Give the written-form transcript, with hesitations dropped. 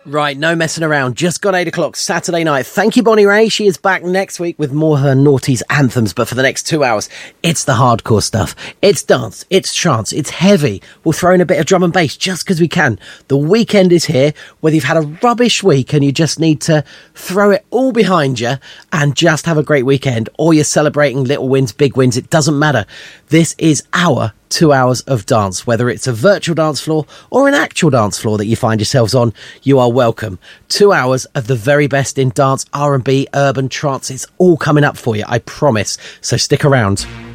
Right, no messing around. Just got 8 o'clock Saturday night. Thank you, Bonnie Ray. She is back next week with more of her noughties anthems. But for the next 2 hours, it's the hardcore stuff. It's dance, it's trance, it's heavy. We'll throw in a bit of drum and bass just because we can. The weekend is here. Whether you've had a rubbish week and you just need to throw it all behind you and just have a great weekend, or you're celebrating little wins, big wins, it doesn't matter. This is our 2 hours of dance. Whether it's a virtual dance floor or an actual dance floor that you find yourselves on, you are welcome. 2 hours of the very best in dance, R&B, urban, trance. It's all coming up for you, I promise. So stick around.